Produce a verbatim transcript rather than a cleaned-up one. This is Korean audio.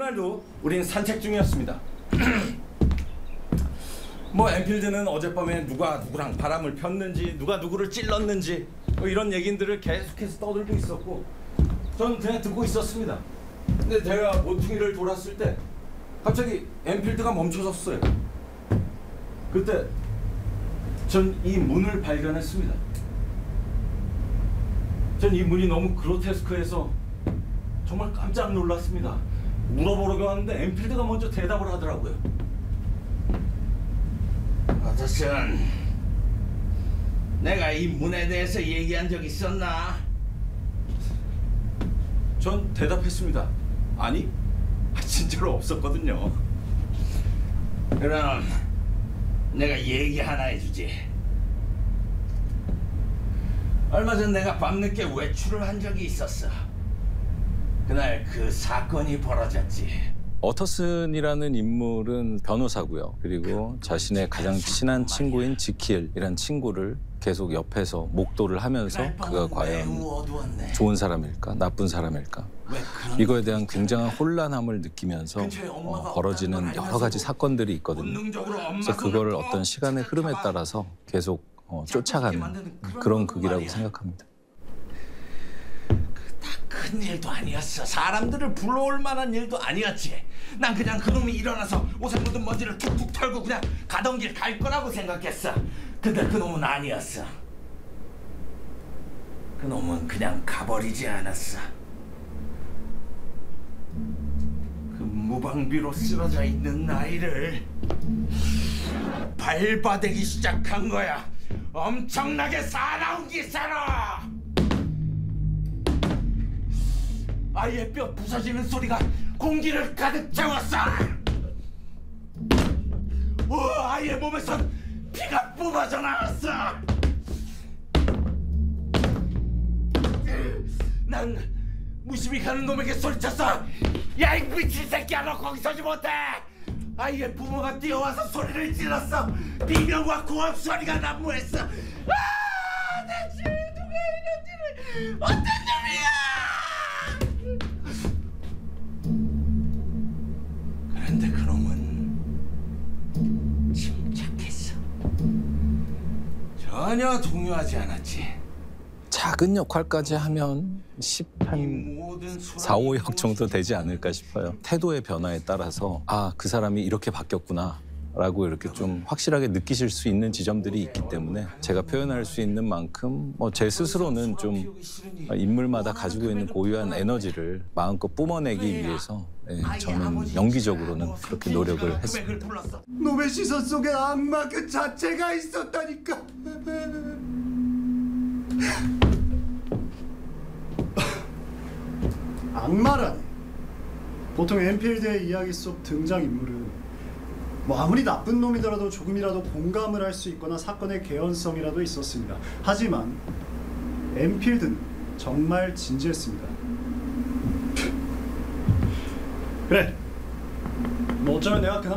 그날도 우린 산책 중이었습니다. 뭐 엔필드는 어젯밤에 누가 누구랑 바람을 폈는지 누가 누구를 찔렀는지 뭐 이런 얘기들을 계속해서 떠들고 있었고 전 그냥 듣고 있었습니다. 근데 제가 모퉁이를 돌았을 때 갑자기 엔필드가 멈춰섰어요. 그때 전 이 문을 발견했습니다. 전 이 문이 너무 그로테스크해서 정말 깜짝 놀랐습니다. 물어보려고 하는데 엔필드가 먼저 대답을 하더라고요. 어떻든 내가 이 문에 대해서 얘기한 적 있었나? 전 대답했습니다. 아니, 진짜로 없었거든요. 그럼 내가 얘기 하나 해주지. 얼마 전 내가 밤늦게 외출을 한 적이 있었어. 그날 그 사건이 벌어졌지. 어터슨이라는 인물은 변호사고요. 그리고 자신의 가장 친한 친구인 지킬이라는 친구를 계속 옆에서 목도를 하면서 그가 과연 좋은 사람일까, 나쁜 사람일까 이거에 대한 굉장한 혼란함을 느끼면서 어, 벌어지는 여러 가지 사건들이 있거든요. 그래서 그거를 어떤 시간의 흐름에 따라서 계속 어, 쫓아가는 그런 극이라고 생각합니다. 큰 일도 아니었어. 사람들을 불러올 만한 일도 아니었지. 난 그냥 그놈이 일어나서 옷에 묻은 먼지를 툭툭 털고 그냥 가던 길 갈 거라고 생각했어. 근데 그놈은 아니었어. 그놈은 그냥 가버리지 않았어. 그 무방비로 쓰러져 있는 아이를 발바대기 시작한 거야. 엄청나게 사나운 기세로. 아이의 뼈 부서지는 소리가 공기를 가득 채웠어. 오, 아이의 몸에선 피가 뿜어져 나왔어. 난 무심히 가는 놈에게 소리쳤어. 야, 이 미친 새끼야, 너 거기 서지 못해. 아이의 부모가 뛰어와서 소리를 질렀어. 비명과 고함 소리가 난무했어. 아, 대체 누가 이런지를. 어떤 놈이야. 그런데 그놈은 침착했어. 전혀 동요하지 않았지. 작은 역할까지 하면 십한 사, 오 역 정도 되지 않을까 싶어요. 태도의 변화에 따라서 아, 그 사람이 이렇게 바뀌었구나 라고 이렇게 좀 확실하게 느끼실 수 있는 지점들이 있기 때문에 제가 표현할 수 있는 만큼 뭐 제 스스로는 좀 인물마다 가지고 있는 고유한 에너지를 마음껏 뿜어내기 위해서 예, 저는 연기적으로는 그렇게 노력을 했습니다. 놈의 시선 속에 악마 그 자체가 있었다니까. 악마라니. 보통 엔필드의 이야기 속 등장인물은 뭐 아무리 나쁜 놈이더라도 조금이라도 공감을 할 수 있거나 사건의 개연성이라도 있었습니다. 하지만 엔필드는 정말 진지했습니다. 그래, 뭐 어쩌면 내가 그나마